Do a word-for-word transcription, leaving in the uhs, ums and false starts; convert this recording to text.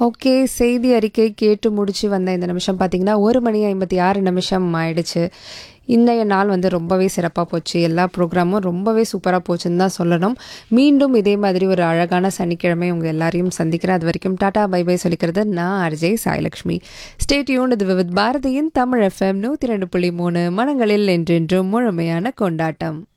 Okay. செய்தி அறிக்கை கேட்டு முடிச்சு வந்த இந்த நிமிஷம் பார்த்தீங்கன்னா, ஒரு மணி ஐம்பத்தி ஆறு நிமிஷம் ஆயிடுச்சு. இன்றைய நாள் வந்து ரொம்பவே சிறப்பா போச்சு. எல்லா ப்ரோகிராமும் ரொம்பவே சூப்பரா போச்சுன்னு தான் சொல்லணும். மீண்டும் இதே மாதிரி ஒரு அழகான சனிக்கிழமை உங்க எல்லாரையும் சந்திக்கிறேன். அதுவரைக்கும் டாடா பை பை சொல்லிக்கிறது நான் ஆர்ஜே சாய்லக்ஷ்மி. ஸ்டே டியூன்ட் இது வித் பாரதியின் தமிழ் எஃப்எம் நூற்றி ரெண்டு புள்ளி மூன்று மனங்களில் என்றென்றும் முழுமையான கொண்டாட்டம்.